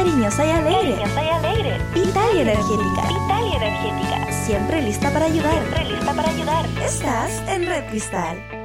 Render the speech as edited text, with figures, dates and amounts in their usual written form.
cariñosa y alegre. Cariñosa y alegre. Vital y energética. Vital y energética. Siempre lista para ayudar. Siempre lista para ayudar. Estás en Red Cristal.